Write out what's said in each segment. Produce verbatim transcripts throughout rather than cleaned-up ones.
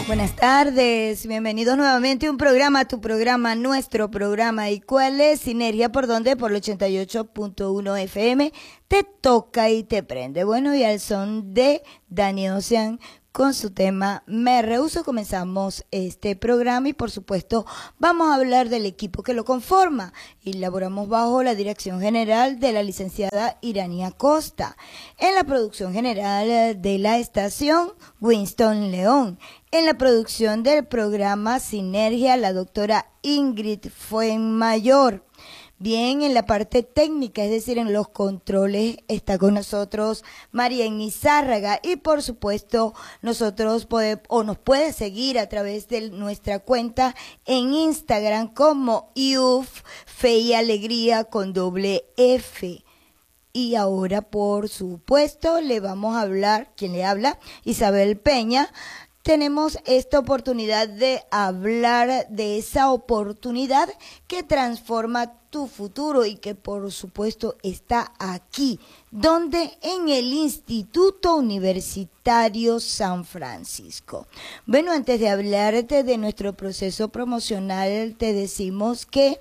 Buenas tardes, bienvenidos nuevamente a un programa, tu programa, nuestro programa. ¿Y cuál es? Sinergia, ¿por dónde? Por el ochenta y ocho punto uno F M, te toca y te prende. Bueno, y al son de Dani Ocean con su tema Me Rehuso, comenzamos este programa y por supuesto vamos a hablar del equipo que lo conforma. Y laboramos bajo la dirección general de la licenciada Irania Costa. En la producción general de la estación, Winston León. En la producción del programa Sinergia, la doctora Ingrid Fuenmayor. Bien, en la parte técnica, es decir, en los controles, está con nosotros María Nizárraga y por supuesto nosotros podemos, o nos puede seguir a través de nuestra cuenta en Instagram como I U F, Fe y Alegría con doble F. Y ahora, por supuesto, le vamos a hablar, ¿quién le habla? Isabel Peña. Tenemos esta oportunidad de hablar de esa oportunidad que transforma tu futuro y que por supuesto está aquí, donde en el Instituto Universitario San Francisco. Bueno, antes de hablarte de nuestro proceso promocional, te decimos que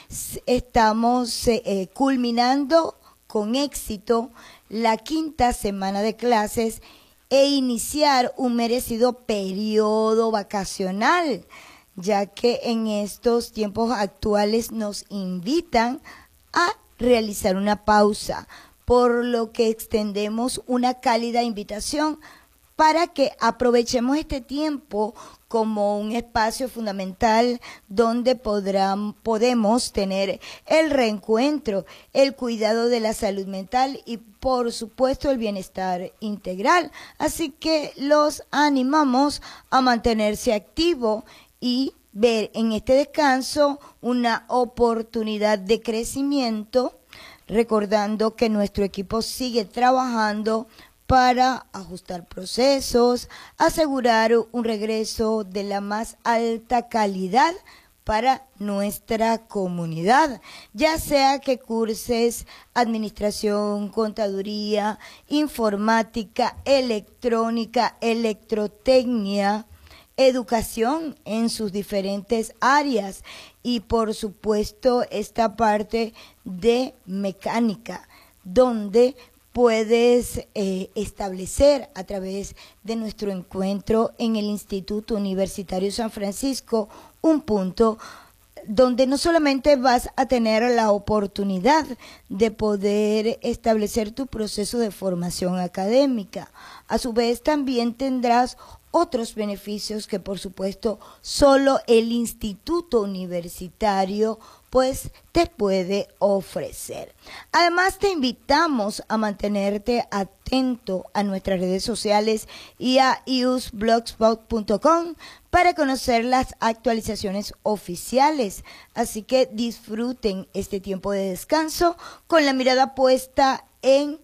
estamos eh, culminando con éxito la quinta semana de clases e iniciar un merecido periodo vacacional, ya que en estos tiempos actuales nos invitan a realizar una pausa, por lo que extendemos una cálida invitación para que aprovechemos este tiempo como un espacio fundamental donde podrán, podemos tener el reencuentro, el cuidado de la salud mental y por supuesto el bienestar integral. Así que los animamos a mantenerse activos y ver en este descanso una oportunidad de crecimiento, recordando que nuestro equipo sigue trabajando para ajustar procesos, asegurar un regreso de la más alta calidad para nuestra comunidad, ya sea que curses administración, contaduría, informática, electrónica, electrotecnia, educación en sus diferentes áreas y por supuesto esta parte de mecánica, donde puedes eh, establecer a través de nuestro encuentro en el Instituto Universitario San Francisco un punto donde no solamente vas a tener la oportunidad de poder establecer tu proceso de formación académica, a su vez también tendrás otros beneficios que por supuesto solo el Instituto Universitario pues te puede ofrecer. Además te invitamos a mantenerte atento a nuestras redes sociales y a i u s blogspot punto com para conocer las actualizaciones oficiales. Así que disfruten este tiempo de descanso con la mirada puesta en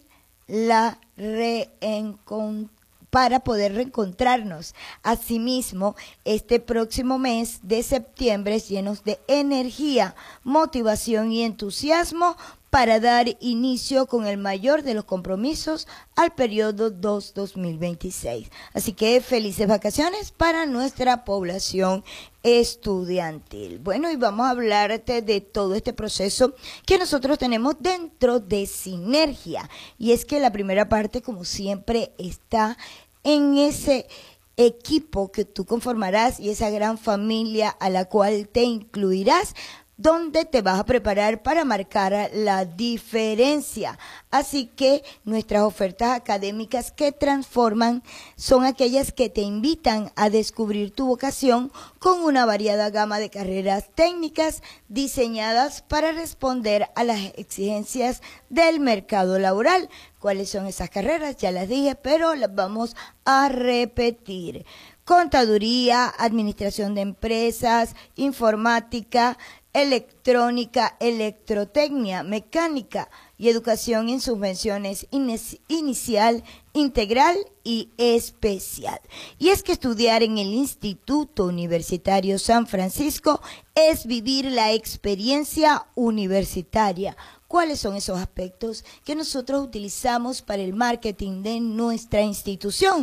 la reencontración, para poder reencontrarnos. Asimismo, este próximo mes de septiembre llenos de energía, motivación y entusiasmo para dar inicio con el mayor de los compromisos al periodo dos dos mil veintiséis. Así que felices vacaciones para nuestra población estudiantil. Bueno, y vamos a hablarte de todo este proceso que nosotros tenemos dentro de Sinergia. Y es que la primera parte, como siempre, está en ese equipo que tú conformarás y esa gran familia a la cual te incluirás, donde te vas a preparar para marcar la diferencia. Así que nuestras ofertas académicas que transforman son aquellas que te invitan a descubrir tu vocación con una variada gama de carreras técnicas diseñadas para responder a las exigencias del mercado laboral. ¿Cuáles son esas carreras? Ya las dije, pero las vamos a repetir. Contaduría, administración de empresas, informática, electrónica, electrotecnia, mecánica y educación en sus menciones inicial, integral y especial. Y es que estudiar en el Instituto Universitario San Francisco es vivir la experiencia universitaria. ¿Cuáles son esos aspectos que nosotros utilizamos para el marketing de nuestra institución?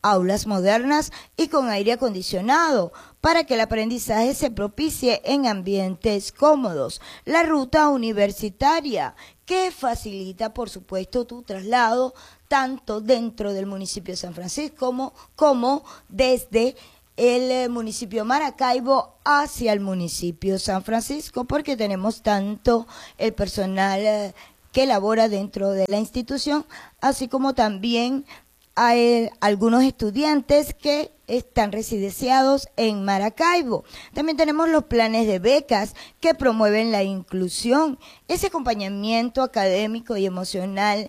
aulas modernas y con aire acondicionado para que el aprendizaje se propicie en ambientes cómodos. La ruta universitaria, que facilita, por supuesto, tu traslado tanto dentro del municipio de San Francisco como, como desde el municipio Maracaibo hacia el municipio San Francisco, porque tenemos tanto el personal que labora dentro de la institución, así como también hay algunos estudiantes que están residenciados en Maracaibo. También tenemos los planes de becas que promueven la inclusión, ese acompañamiento académico y emocional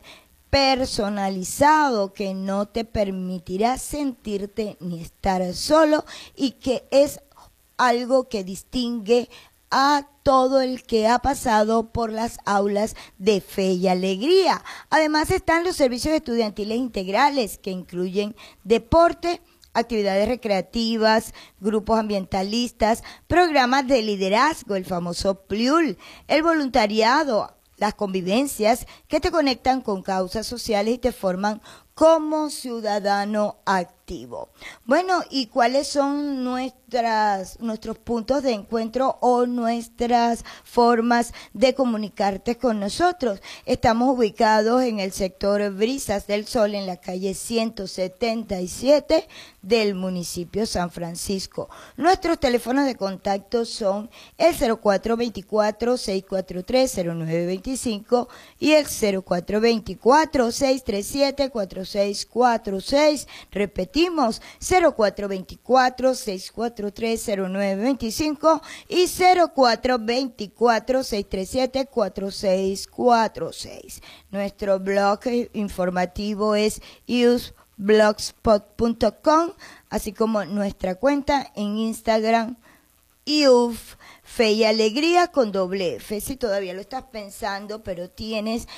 personalizado que no te permitirá sentirte ni estar solo y que es algo que distingue a todo el que ha pasado por las aulas de Fe y Alegría. Además están los servicios estudiantiles integrales que incluyen deporte, actividades recreativas, grupos ambientalistas, programas de liderazgo, el famoso P L I U L, el voluntariado, las convivencias que te conectan con causas sociales y te forman como ciudadano activo. Bueno, ¿y cuáles son nuestras, nuestros puntos de encuentro o nuestras formas de comunicarte con nosotros? Estamos ubicados en el sector Brisas del Sol, en la calle ciento setenta y siete del municipio San Francisco. Nuestros teléfonos de contacto son el cero cuatro dos cuatro, seis cuatro tres, cero nueve dos cinco y el cero cuatro dos cuatro, seis tres siete, cuatro seis cuatro seis. Repetimos, cero cuatro dos cuatro, seis cuatro tres, cero nueve dos cinco y cero cuatro dos cuatro, seis tres siete, cuatro seis cuatro seis. Nuestro blog informativo es use blogspot punto com, así como nuestra cuenta en Instagram, I U F, Fe y Alegría con doble F. Si todavía lo estás pensando, pero tienes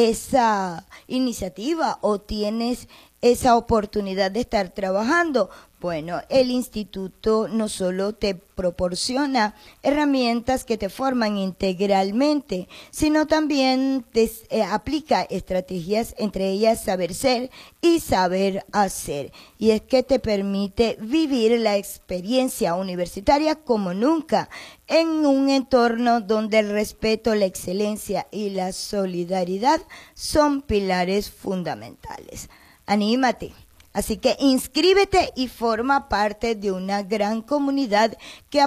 esa iniciativa o tienes esa oportunidad de estar trabajando, bueno, el instituto no solo te proporciona herramientas que te forman integralmente, sino también te eh, aplica estrategias, entre ellas saber ser y saber hacer. Y es que te permite vivir la experiencia universitaria como nunca, en un entorno donde el respeto, la excelencia y la solidaridad son pilares fundamentales. Anímate. Así que inscríbete y forma parte de una gran comunidad que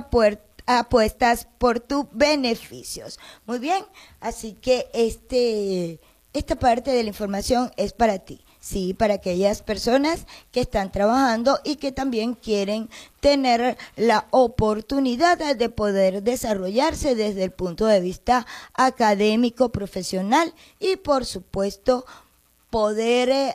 apuestas por tus beneficios. Muy bien, así que este, esta parte de la información es para ti. Sí, para aquellas personas que están trabajando y que también quieren tener la oportunidad de poder desarrollarse desde el punto de vista académico, profesional y, por supuesto, poder eh,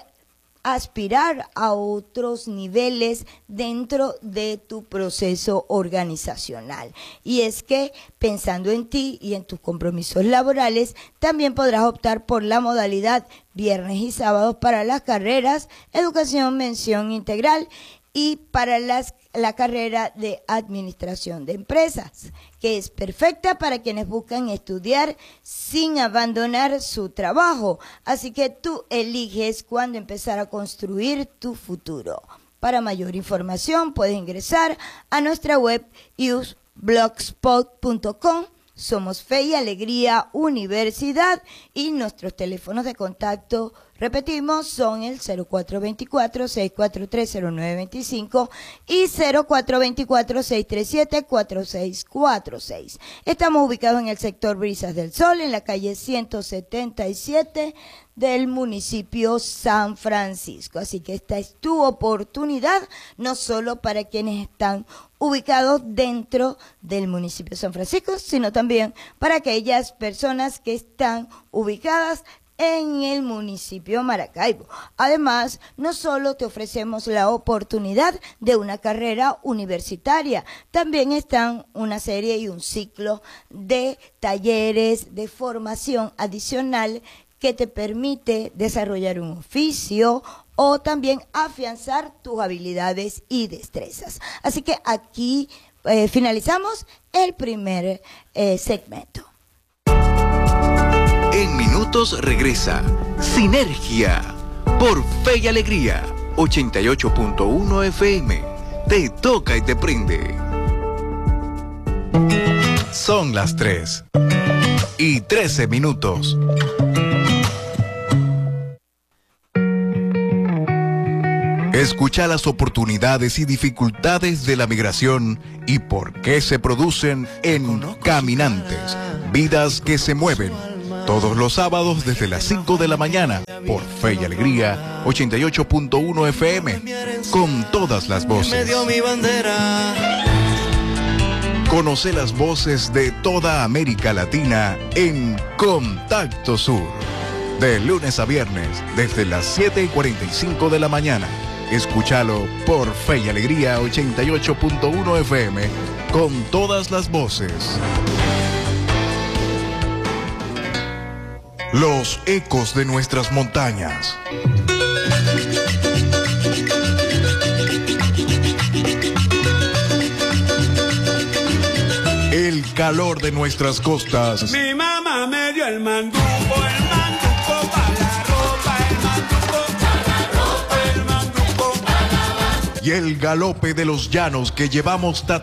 aspirar a otros niveles dentro de tu proceso organizacional. Y es que pensando en ti y en tus compromisos laborales, también podrás optar por la modalidad viernes y sábados para las carreras Educación Mención Integral y para las, la carrera de Administración de Empresas, que es perfecta para quienes buscan estudiar sin abandonar su trabajo. Así que tú eliges cuándo empezar a construir tu futuro. Para mayor información puedes ingresar a nuestra web use blogspot punto com. Somos Fe y Alegría Universidad y nuestros teléfonos de contacto, repetimos, son el cero cuatro dos cuatro, seis cuatro tres, cero nueve dos cinco y cero cuatro dos cuatro, seis tres siete, cuatro seis cuatro seis. Estamos ubicados en el sector Brisas del Sol, en la calle ciento setenta y siete del municipio San Francisco. Así que esta es tu oportunidad, no solo para quienes están ubicados dentro del municipio San Francisco, sino también para aquellas personas que están ubicadas en el municipio Maracaibo. Además, no solo te ofrecemos la oportunidad de una carrera universitaria, también están una serie y un ciclo de talleres de formación adicional que te permite desarrollar un oficio o también afianzar tus habilidades y destrezas. Así que aquí eh, finalizamos el primer eh, segmento. En minutos regresa Sinergia por Fe y Alegría. ochenta y ocho punto uno F M. Te toca y te prende. Son las tres y trece minutos. Escucha las oportunidades y dificultades de la migración y por qué se producen en Caminantes, vidas que se mueven. Todos los sábados desde las cinco de la mañana por Fe y Alegría ochenta y ocho punto uno F M, con todas las voces. Conoce las voces de toda América Latina en Contacto Sur. De lunes a viernes desde las siete y cuarenta y cinco de la mañana. Escúchalo por Fe y Alegría ochenta y ocho punto uno F M, con todas las voces. Los ecos de nuestras montañas. El calor de nuestras costas. Mi mamá me dio el manduco, el manduco para la ropa, el manduco para la ropa, el manduco para la... Y el galope de los llanos que llevamos tatuados